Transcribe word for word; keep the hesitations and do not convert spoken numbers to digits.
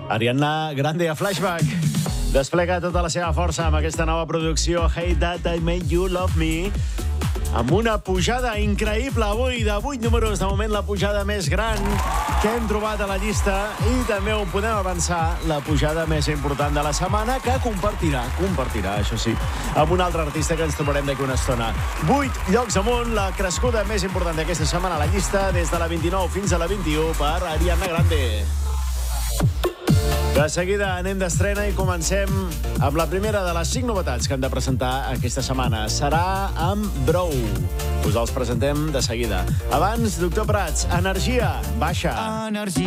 Ariana Grande a Flashback. Desplega tota la seva força amb aquesta nova producció Hey That I Made You Love Me, amb una pujada increïble avui de vuit números, de moment la pujada més gran que hem trobat a la llista, i també on podem avançar la pujada més important de la setmana, que compartirà, compartirà, això sí, amb un altre artista que ens trobarem d'aquí una estona. Vuit llocs amunt, la crescuda més important d'aquesta setmana a la llista, des de la vint-i-nou fins a la vint-i-u, per Ariana Grande. De seguida anem d'estrena i comencem amb la primera de les cinc novetats que hem de presentar aquesta setmana. Serà amb Brou. Us els presentem de seguida. Abans, Doctor Prats, Energia, baixa. Energia.